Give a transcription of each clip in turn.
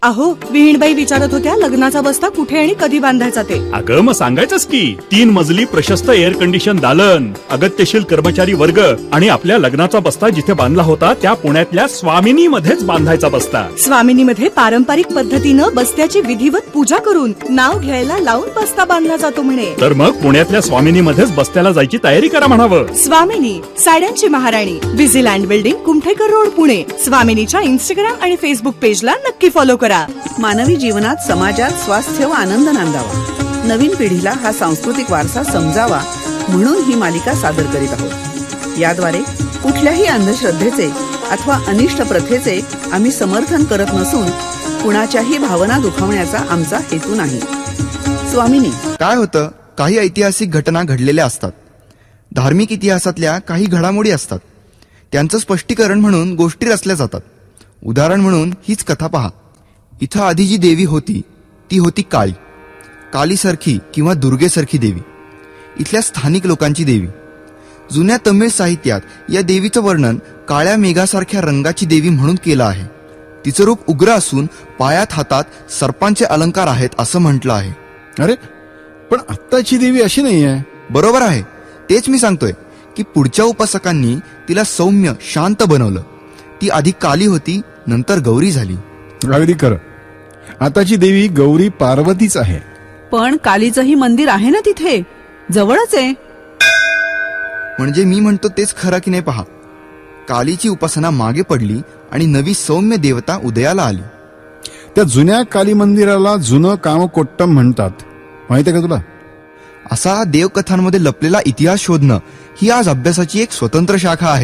अहो, विहीणबाई विचारत होत्या लग्नाचा बस्ता कुठे आणि कधी बांधायचा ते. अगं मग सांगायचंच की 3 मजली प्रशस्त एअर कंडिशन दालन, अगत्यशील कर्मचारी वर्ग आणि आपल्या लग्नाचा बस्ता जिथे बांधला होता त्या पुण्यातल्या स्वामिनी मध्येच बांधायचा बस्ता. स्वामिनी मध्ये पारंपरिक पद्धतीनं बस्त्याची विधिवत पूजा करून नाव घ्यायला लावून बस्ता बांधला जातो म्हणे. तर मग पुण्यातल्या स्वामिनी मध्येच बस्त्याला जायची तयारी करा म्हणावं. स्वामिनी, साड्यांची महाराणी, विझीलँड building, Kumthekar road, Pune. स्वामिनीच्या Instagram आणि फेसबुक पेजला नक्की फॉलो करा. मानवी जीवनात, समाजात स्वास्थ्य व आनंद नांदावा, नवीन पिढीला हा सांस्कृतिक वारसा समजावा म्हणून ही मालिका सादर करीत आहोत. याद्वारे कुठल्याही अंधश्रद्धेचे अथवा अनिष्ट प्रथेचे आम्ही समर्थन करत नसून कुणाच्याही भावना दुखावण्याचा आमचा हेतू नाही. स्वामिनी. काय होतं, काही ऐतिहासिक घटना घडलेल्या असतात, धार्मिक इतिहासातल्या काही घडामोडी असतात, त्यांचं स्पष्टीकरण म्हणून गोष्टी रचल्या जातात. उदाहरण म्हणून हीच कथा पहा. इथं आधी जी देवी होती ती होती काळी, कालीसारखी किंवा दुर्गेसारखी देवी, इथल्या स्थानिक लोकांची देवी. जुन्या तमिळ साहित्यात या देवीचं वर्णन काळ्या मेघासारख्या रंगाची देवी म्हणून केलं आहे. तिचं रूप उग्र असून पायात हातात सर्पांचे अलंकार आहेत असं म्हटलं आहे. अरे पण आत्ताची देवी अशी नाही आहे. बरोबर आहे, तेच मी सांगतोय की पुढच्या उपासकांनी तिला सौम्य शांत बनवलं. ती आधी काली होती, नंतर गौरी झाली. अगदी खरं. आताची देवी गौरी पार्वतीच आहे. पण कालीचंही मंदिर आहे ना तिथे, जवळच आहे. म्हणजे मी म्हणतो तेच खरं की नाही पहा. कालीची उपासना मागे पडली आणि नवी सौम्य देवता उदयाला आली. त्या जुन्या काली मंदिराला जुनं कामकोट्टम म्हणतात, माहितीये का तुला? असा देवकथांमध्ये लपलेला इतिहास शोधणं ही आज अभ्यासाची एक स्वतंत्र शाखा आहे.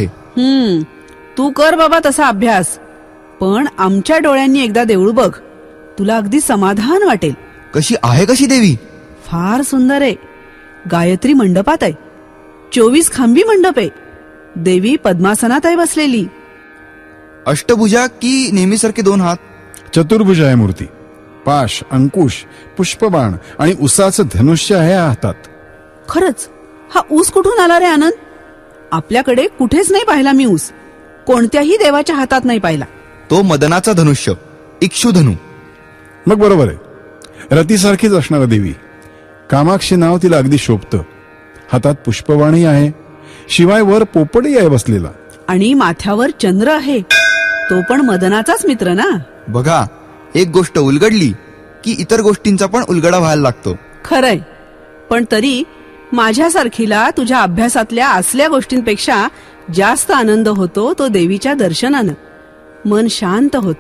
तू कर बाबा तसा अभ्यास, पण आमच्या डोळ्यांनी एकदा देऊळ बघ, तुला अगदी समाधान वाटेल. कशी देवी? फार सुंदर आहे. गायत्री मंडपात आहे, 24 खांबी मंडप आहे. देवी पद्मासनात आहे बसलेली. अष्टभुजा की नेहमीसारखे 2 हात? चतुर्भुज आहे मूर्ती. पाश, अंकुश, पुष्पबाण आणि उसाचं धनुष्य आहे हातात. खरंच हा ऊस कुठून आला रे आनंद? आपल्याकडे कुठेच नाही पाहिला मी ऊस. कोणत्याही देवाच्या हातात नाही पाहिला. तो मदनाचा धनुष्य, इक्षुधनु. मग बरोबर आहे, रतीसारखीच असणार देवी. कामाक्षी नाव तिला अगदी शोभतं. हातात पुष्पवाणी आहे, शिवाय वर पोपटही आहे बसलेला. आणि माथ्यावर चंद्र आहे, तो पण मदनाचाच मित्र ना. बघा, एक गोष्ट उलगडली की इतर गोष्टींचा पण उलगडा व्हायला लागतो. खरंय, पण तरी माझ्यासारखीला तुझ्या अभ्यासातल्या असल्या गोष्टींपेक्षा जास्त आनंद होतो तो देवीच्या दर्शनानं. मन शांत होतं.